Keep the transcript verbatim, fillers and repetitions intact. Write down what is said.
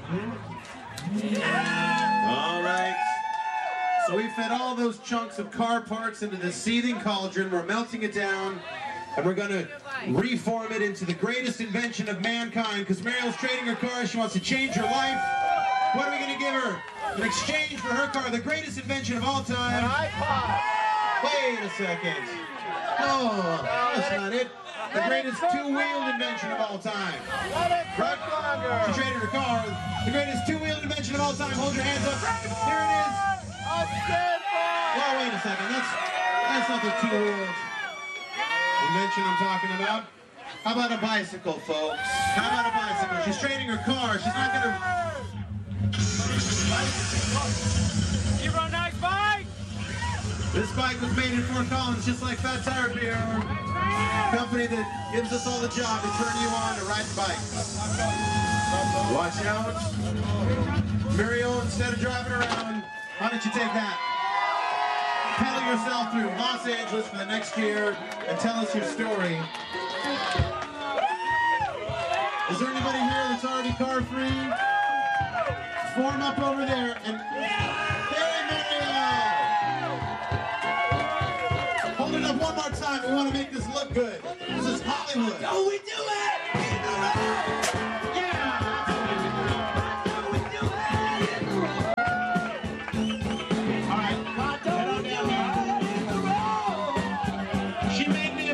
All right. So we fed all those chunks of car parts into this seething cauldron. We're melting it down, and we're going to reform it into the greatest invention of mankind, because Mariel's trading her car. She wants to change her life. What are we going to give her in exchange for her car? The greatest invention of all time. An iPod. Wait a second. No, that's not it. The greatest two-wheeled invention of all time. Right? She traded her car. The greatest two-wheeled invention of all time. Hold your hands up. Here it is. A skateboard. Well, wait a second. That's that's not the two-wheeled invention I'm talking about. How about a bicycle, folks? How about a bicycle? She's trading her car. She's not gonna. You run nice bike. This bike was made in Fort Collins, just like Fat Tire Beer, company that gives us all the job to turn you on to ride the bike. Watch out. Mariel, instead of driving around, why don't you take that? Pedal yourself through Los Angeles for the next year and tell us your story. Is there anybody here that's already car free? Form up over there and... Hey, Mariel! Hold it up one more time. We want to make this look good. This is Hollywood. Oh, we do it! We do it!